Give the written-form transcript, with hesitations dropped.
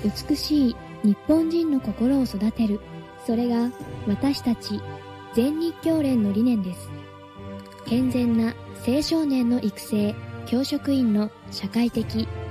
美しい日本人の心を育てる。それが私たち全日教連の理念です。健全な青少年の育成、教職員の社会的